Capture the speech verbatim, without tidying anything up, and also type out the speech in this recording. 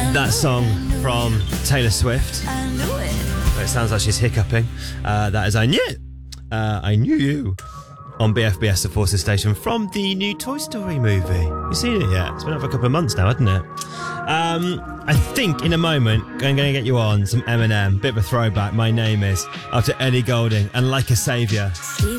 That song from Taylor Swift. It sounds like she's hiccuping. Uh, that is I Knew. Uh, I Knew You on B F B S, the Forces Station, from the new Toy Story movie. You seen it yet? It's been out for a couple of months now, hasn't it? Um, I think in a moment I'm going to get you on some Eminem, bit of a throwback. My Name Is, after Ellie Goulding and Like a Saviour.